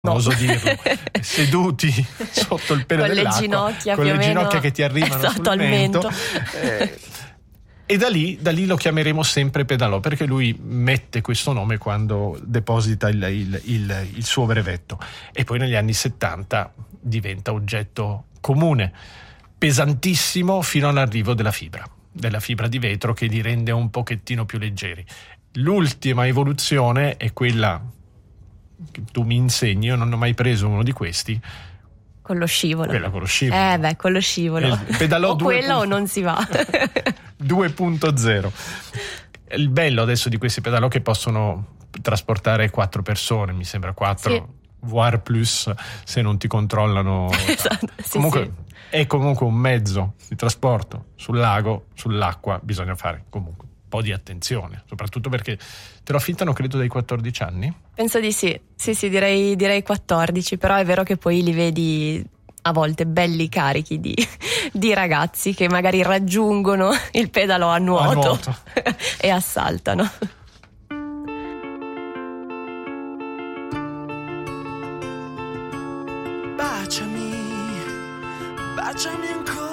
non oso dirlo, seduti sotto il pelo con dell'acqua, le ginocchia con più le o meno, ginocchia che ti arrivano sul al mento. E da lì lo chiameremo sempre Pedalò, perché lui mette questo nome quando deposita il suo brevetto, e poi negli anni 70 diventa oggetto comune, pesantissimo, fino all'arrivo della fibra di vetro, che li rende un pochettino più leggeri. L'ultima evoluzione è quella che tu mi insegni, io non ho mai preso uno di questi. Con lo scivolo. Quella con lo scivolo. Con lo scivolo. Pedalò o quella o non si va. 2.0. Il bello adesso di questi pedalò che possono trasportare 4 persone, mi sembra 4, sì. voire plus, se non ti controllano. Esatto, sì, comunque sì. è comunque un mezzo di trasporto sul lago, sull'acqua, bisogna fare comunque un po' di attenzione, soprattutto perché te lo affittano credo dai 14 anni. Penso di sì, direi 14, però è vero che poi li vedi a volte belli carichi di ragazzi che magari raggiungono il pedalò a nuoto. E assaltano. Baciami ancora.